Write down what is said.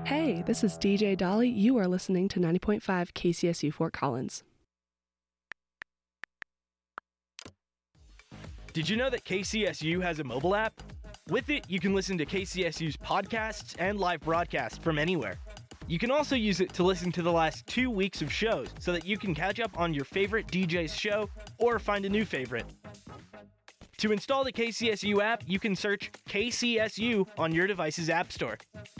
Hey, this is DJ Dolly. You are listening to 90.5 KCSU Fort Collins. Did you know that KCSU has a mobile app? With it, you can listen to KCSU's podcasts and live broadcasts from anywhere. You can also use it to listen to the last 2 weeks of shows so that you can catch up on your favorite DJ's show or find a new favorite. To install the KCSU app, you can search KCSU on your device's app store.